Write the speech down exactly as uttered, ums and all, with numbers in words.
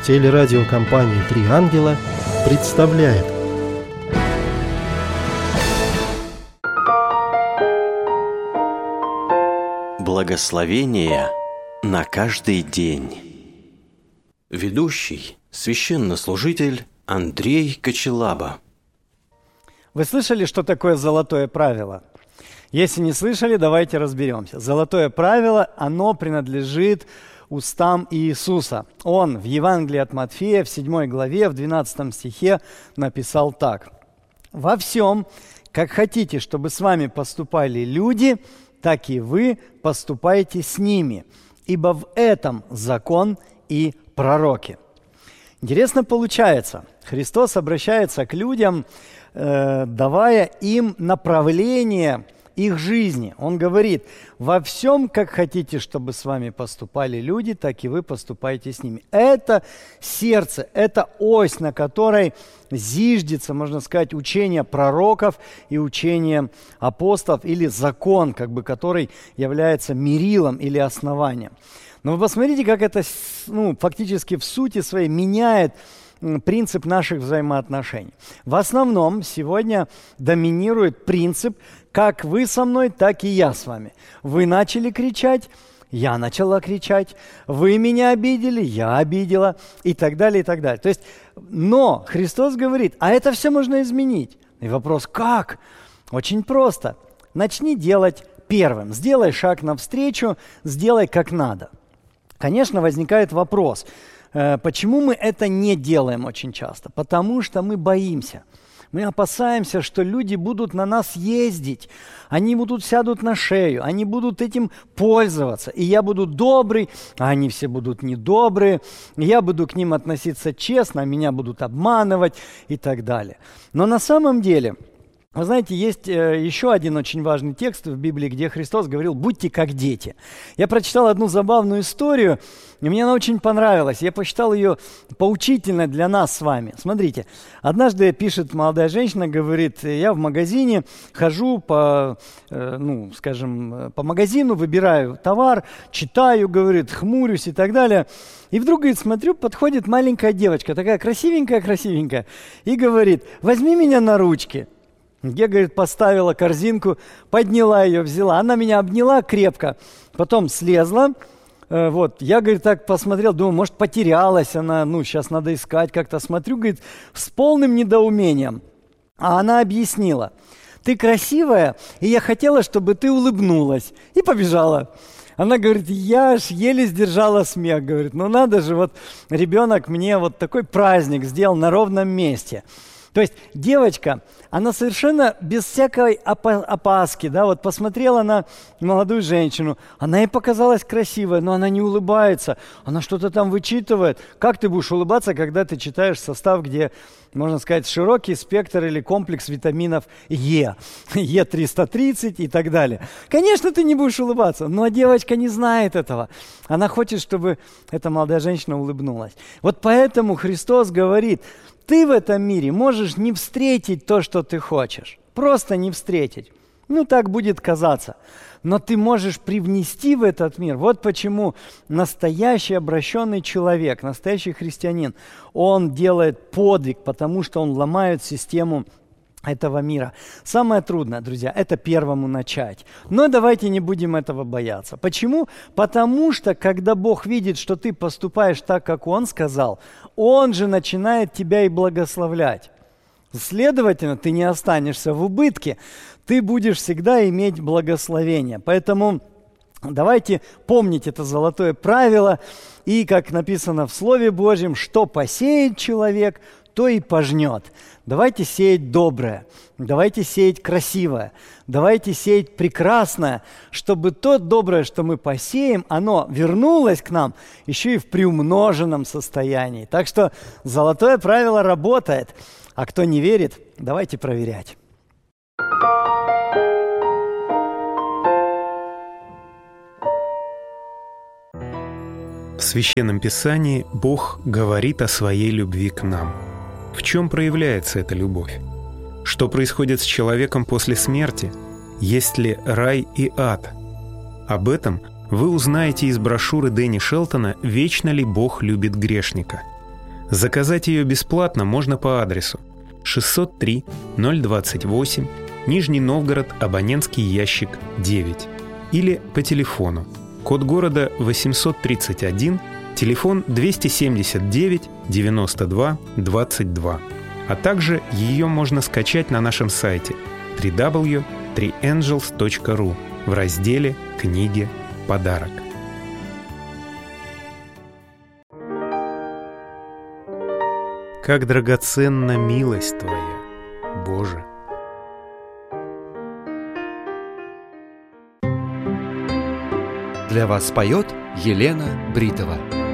Телерадиокомпания «Три ангела» представляет. Благословение на каждый день. Ведущий – священнослужитель Андрей Кочелаба. Вы слышали, что такое золотое правило? Если не слышали, давайте разберемся. Золотое правило, оно принадлежит устам Иисуса. Он в Евангелии от Матфея, в седьмой главе, в двенадцатом стихе написал так. «Во всем, как хотите, чтобы с вами поступали люди, так и вы поступайте с ними, ибо в этом закон и пророки». Интересно получается, Христос обращается к людям, э, давая им направление их жизни. Он говорит: во всем, как хотите, чтобы с вами поступали люди, так и вы поступайте с ними. Это сердце, это ось, на которой зиждется, можно сказать, учение пророков и учение апостолов, или закон, как бы, который является мерилом или основанием. Но вы посмотрите, как это, ну, фактически в сути своей меняет принцип наших взаимоотношений. В основном сегодня доминирует принцип «как вы со мной, так и я с вами». Вы начали кричать, я начала кричать, вы меня обидели, я обидела, и так далее, и так далее. То есть, но Христос говорит, а это все можно изменить. И вопрос, как? Очень просто. Начни делать первым. Сделай шаг навстречу, сделай как надо. Конечно, возникает вопрос, почему мы это не делаем очень часто? Потому что мы боимся. Мы опасаемся, что люди будут на нас ездить, они будут сядут на шею, они будут этим пользоваться. И я буду добрый, а они все будут недобрые. Я буду к ним относиться честно, а меня будут обманывать и так далее. Но на самом деле, вы знаете, есть э, еще один очень важный текст в Библии, где Христос говорил: «Будьте как дети». Я прочитал одну забавную историю, и мне она очень понравилась. Я посчитал ее поучительной для нас с вами. Смотрите, однажды пишет молодая женщина, говорит: я в магазине хожу по, э, ну, скажем, по магазину, выбираю товар, читаю, говорит, хмурюсь и так далее. И вдруг, говорит, смотрю, подходит маленькая девочка, такая красивенькая-красивенькая, и говорит: возьми меня на ручки. Я, говорит, поставила корзинку, подняла ее, взяла. Она меня обняла крепко, потом слезла. Э, вот. Я, говорит, так посмотрел, думаю, может, потерялась она, ну, сейчас надо искать как-то. Смотрю, говорит, с полным недоумением. А она объяснила: ты красивая, и я хотела, чтобы ты улыбнулась. И побежала. Она говорит: я аж еле сдержала смех. Говорит, ну надо же, вот ребенок мне вот такой праздник сделал на ровном месте. То есть девочка, она совершенно без всякой опа- опаски, да, вот посмотрела на молодую женщину, она ей показалась красивой, но она не улыбается, она что-то там вычитывает. Как ты будешь улыбаться, когда ты читаешь состав, где, можно сказать, широкий спектр или комплекс витаминов Е, Е триста тридцать и так далее? Конечно, ты не будешь улыбаться, но девочка не знает этого. Она хочет, чтобы эта молодая женщина улыбнулась. Вот поэтому Христос говорит: ты в этом мире можешь не встретить то, что ты хочешь. Просто не встретить. Ну, так будет казаться. Но ты можешь привнести в этот мир. Вот почему настоящий обращенный человек, настоящий христианин, он делает подвиг, потому что он ломает систему этого мира. Самое трудное, друзья, это первому начать. Но давайте не будем этого бояться. Почему? Потому что, когда Бог видит, что ты поступаешь так, как Он сказал, Он же начинает тебя и благословлять. Следовательно, ты не останешься в убытке, ты будешь всегда иметь благословение. Поэтому давайте помнить это золотое правило. И, как написано в Слове Божьем, что посеет человек, то и пожнет. Давайте сеять доброе, давайте сеять красивое, давайте сеять прекрасное, чтобы то доброе, что мы посеем, оно вернулось к нам еще и в приумноженном состоянии. Так что золотое правило работает. А кто не верит, давайте проверять. В Священном Писании Бог говорит о своей любви к нам. В чем проявляется эта любовь? Что происходит с человеком после смерти? Есть ли рай и ад? Об этом вы узнаете из брошюры Дэнни Шелтона «Вечно ли Бог любит грешника?». Заказать ее бесплатно можно по адресу шестьсот три ноль двадцать восемь, Нижний Новгород, абонентский ящик девять, или по телефону, код города восемьсот тридцать один, телефон двести семьдесят девять девяносто два двадцать два. А также ее можно скачать на нашем сайте дабл ю дабл ю дабл ю точка три энджелс точка ру в разделе «Книги. Подарок». Как драгоценна милость Твоя, Боже! Для вас поет Елена Бритова.